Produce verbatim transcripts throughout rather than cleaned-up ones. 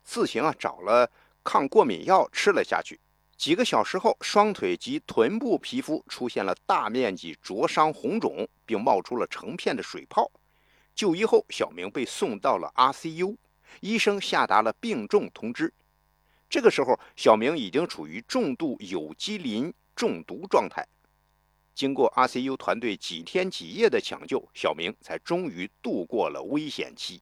自行啊找了抗过敏药吃了下去。几个小时后，双腿及臀部皮肤出现了大面积灼伤红肿，并冒出了成片的水泡。就医后，小明被送到了 I C U， 医生下达了病重通知。这个时候，小明已经处于重度有机磷中毒状态。经过 I C U 团队几天几夜的抢救，小明才终于度过了危险期。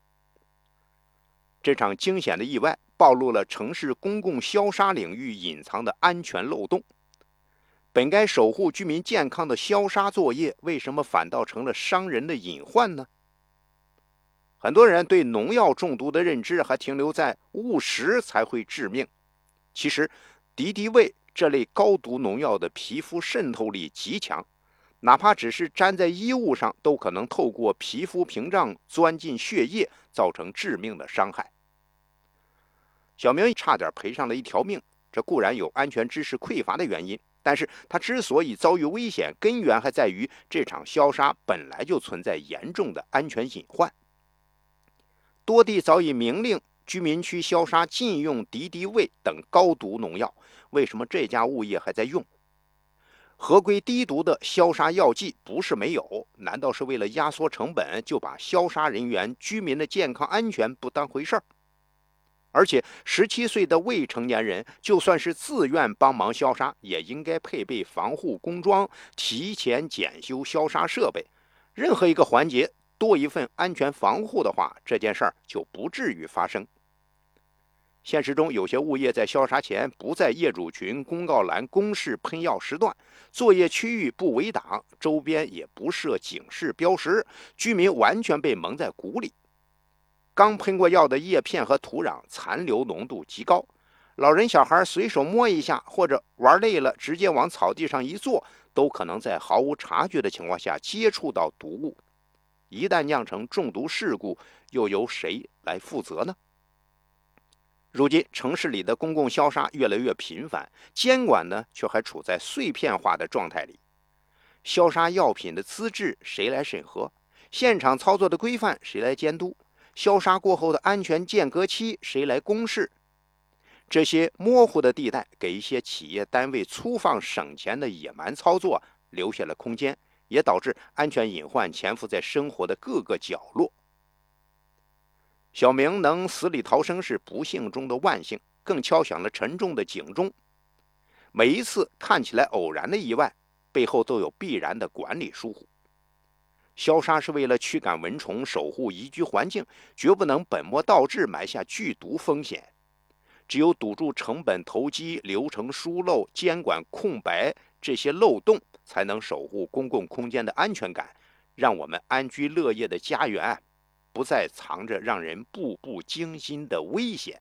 这场惊险的意外暴露了城市公共消杀领域隐藏的安全漏洞。本该守护居民健康的消杀作业，为什么反倒成了伤人的隐患呢？很多人对农药中毒的认知还停留在误食才会致命。其实，敌敌畏这类高毒农药的皮肤渗透力极强，哪怕只是粘在衣物上，都可能透过皮肤屏障钻进血液，造成致命的伤害。小明差点赔上了一条命，这固然有安全知识匮乏的原因，但是他之所以遭遇危险，根源还在于这场消杀本来就存在严重的安全隐患。多地早已明令居民区消杀禁用敌敌畏等高毒农药，为什么这家物业还在用？合规低毒的消杀药剂不是没有，难道是为了压缩成本，就把消杀人员、居民的健康安全不当回事儿？而且十七岁的未成年人，就算是自愿帮忙消杀，也应该配备防护工装，提前检修消杀设备。任何一个环节多一份安全防护的话，这件事儿就不至于发生。现实中，有些物业在消杀前不在业主群公告栏公示喷药时段，作业区域不围挡，周边也不设警示标识，居民完全被蒙在鼓里。刚喷过药的叶片和土壤残留浓度极高，老人小孩随手摸一下，或者玩累了直接往草地上一坐，都可能在毫无察觉的情况下接触到毒物。一旦酿成中毒事故，又由谁来负责呢？如今城市里的公共消杀越来越频繁，监管呢却还处在碎片化的状态里。消杀药品的资质谁来审核？现场操作的规范谁来监督？消杀过后的安全间隔期谁来公示？这些模糊的地带给一些企业单位粗放省钱的野蛮操作留下了空间，也导致安全隐患潜伏在生活的各个角落。小明能死里逃生是不幸中的万幸，更敲响了沉重的警钟。每一次看起来偶然的意外，背后都有必然的管理疏忽。消杀是为了驱赶蚊虫，守护宜居环境，绝不能本末倒置，埋下剧毒风险。只有堵住成本投机、流程疏漏、监管空白这些漏洞，才能守护公共空间的安全感，让我们安居乐业的家园不再藏着让人步步惊心的危险。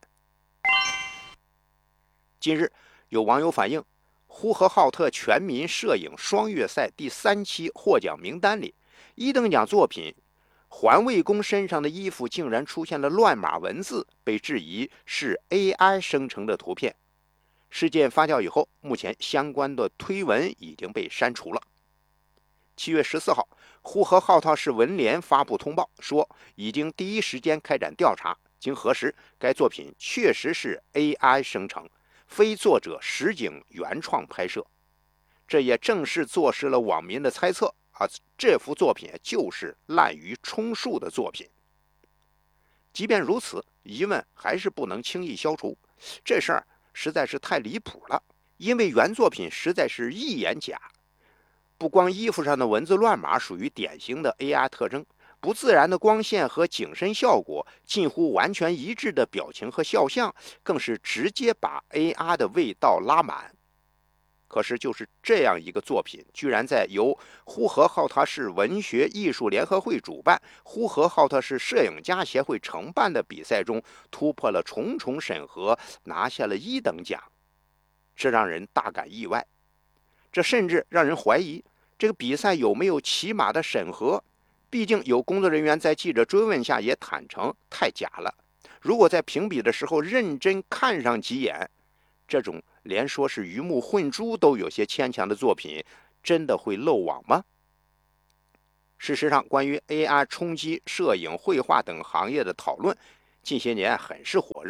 近日，有网友反映，呼和浩特全民摄影双月赛第三期获奖名单里，一等奖作品环卫工身上的衣服竟然出现了乱码文字，被质疑是 A I 生成的图片。事件发酵以后，目前相关的推文已经被删除了。七月十四号，呼和浩特市文联发布通报说，已经第一时间开展调查，经核实，该作品确实是 A I 生成，非作者实景原创拍摄。这也正式坐实了网民的猜测啊，这幅作品就是滥竽充数的作品。即便如此，疑问还是不能轻易消除，这事儿实在是太离谱了，因为原作品实在是一眼假。不光衣服上的文字乱码属于典型的 A I 特征，不自然的光线和景深效果，近乎完全一致的表情和肖像，更是直接把 A I 的味道拉满。可是就是这样一个作品，居然在由呼和浩特市文学艺术联合会主办、呼和浩特市摄影家协会承办的比赛中，突破了重重审核，拿下了一等奖，这让人大感意外。这甚至让人怀疑，这个比赛有没有起码的审核？毕竟有工作人员在记者追问下也坦诚太假了。如果在评比的时候认真看上几眼，这种连说是鱼目混珠都有些牵强的作品，真的会漏网吗？事实上，关于 A I 冲击摄影、绘画等行业的讨论，近些年很是火热。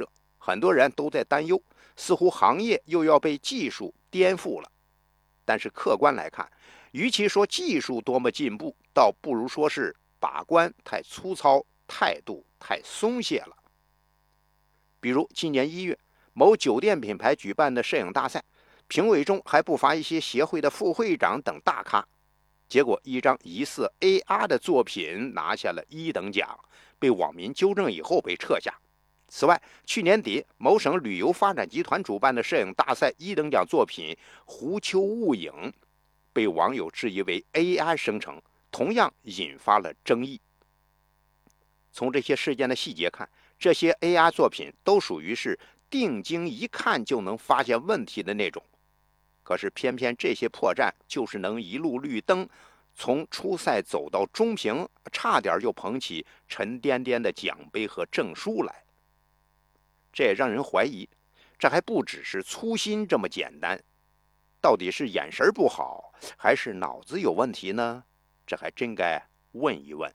很多人都在担忧，似乎行业又要被技术颠覆了。但是客观来看，与其说技术多么进步，倒不如说是把关太粗糙，态度太松懈了。比如今年一月，某酒店品牌举办的摄影大赛，评委中还不乏一些协会的副会长等大咖。结果一张疑似 A R 的作品拿下了一等奖，被网民纠正以后被撤下。此外，去年底某省旅游发展集团主办的摄影大赛一等奖作品《狐丘雾影》被网友质疑为 A I 生成，同样引发了争议。从这些事件的细节看，这些 A I 作品都属于是定睛一看就能发现问题的那种。可是偏偏这些破绽就是能一路绿灯，从初赛走到中评，差点就捧起沉甸甸的奖杯和证书来。这也让人怀疑，这还不只是粗心这么简单，到底是眼神不好，还是脑子有问题呢？这还真该问一问。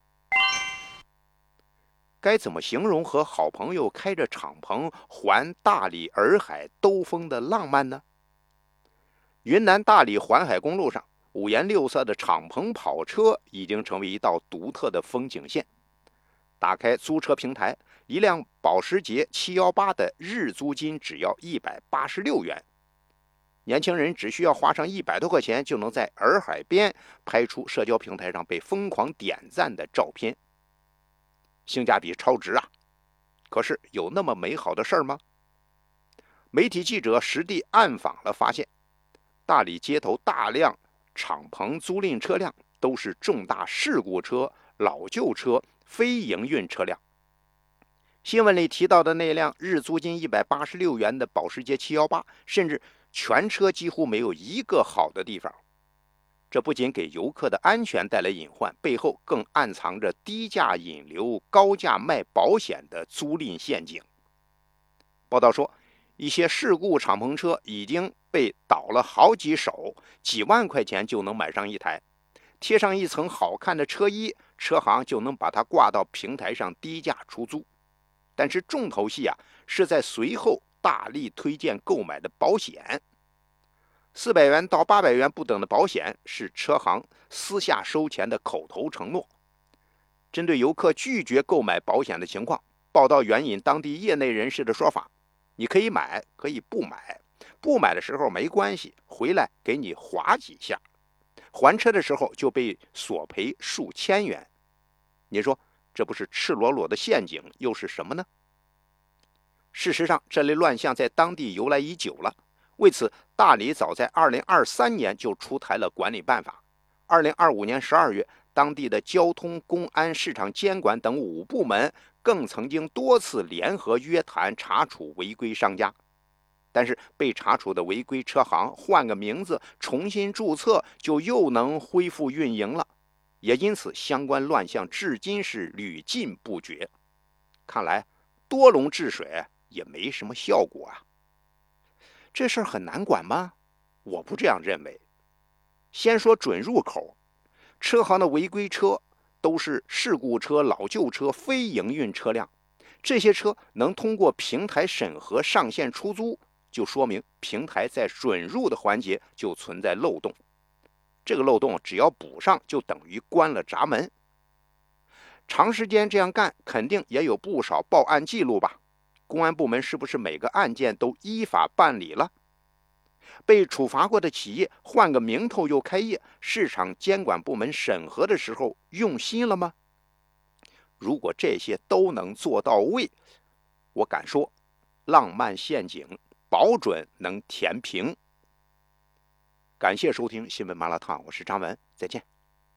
该怎么形容和好朋友开着敞篷环大理洱海兜风的浪漫呢？云南大理环海公路上，五颜六色的敞篷跑车已经成为一道独特的风景线。打开租车平台，一辆保时捷七一八的日租金只要一百八十六元，年轻人只需要花上一百多块钱，就能在洱海边拍出社交平台上被疯狂点赞的照片，性价比超值啊！可是有那么美好的事儿吗？媒体记者实地暗访了，发现大理街头大量敞篷租赁车辆都是重大事故车、老旧车、非营运车辆。新闻里提到的那辆日租金一百八十六元的保时捷七一八，甚至全车几乎没有一个好的地方。这不仅给游客的安全带来隐患，背后更暗藏着低价引流、高价卖保险的租赁陷阱。报道说，一些事故敞篷车已经被倒了好几手，几万块钱就能买上一台，贴上一层好看的车衣，车行就能把它挂到平台上低价出租。但是重头戏啊，是在随后大力推荐购买的保险。四百元到八百元不等的保险是车行私下收钱的口头承诺。针对游客拒绝购买保险的情况，报道援引当地业内人士的说法，你可以买，可以不买，不买的时候没关系，回来给你划几下，还车的时候就被索赔数千元。你说这不是赤裸裸的陷阱又是什么呢？事实上，这类乱象在当地由来已久了。为此，大理早在二零二三年就出台了管理办法。二零二五年十二月，当地的交通、公安、市场监管等五部门更曾经多次联合约谈查处违规商家。但是被查处的违规车行换个名字重新注册，就又能恢复运营了。也因此，相关乱象至今是屡禁不绝。看来多龙治水也没什么效果啊。这事儿很难管吗？我不这样认为。先说准入口，车行的违规车都是事故车、老旧车、非营运车辆，这些车能通过平台审核上线出租，就说明平台在准入的环节就存在漏洞。这个漏洞只要补上，就等于关了闸门。长时间这样干，肯定也有不少报案记录吧？公安部门是不是每个案件都依法办理了？被处罚过的企业换个名头又开业，市场监管部门审核的时候用心了吗？如果这些都能做到位，我敢说，浪漫陷阱保准能填平。感谢收听新闻麻辣烫，我是张文，再见。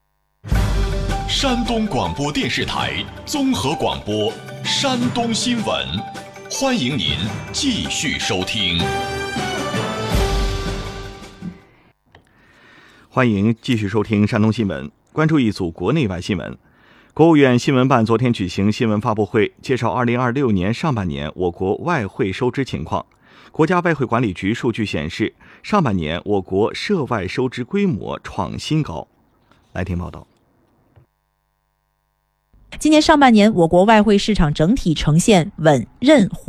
山东广播电视台综合广播山东新闻，欢迎您继续收听。 欢迎继续收听山东新闻，关注一组国内外新闻。国务院新闻办昨天举行新闻发布会，介绍二零二六年上半年我国外汇收支情况。国家外汇管理局数据显示，上半年我国涉外收支规模创新高。来听报道。 今年上半年，我国外汇市场整体呈现稳韧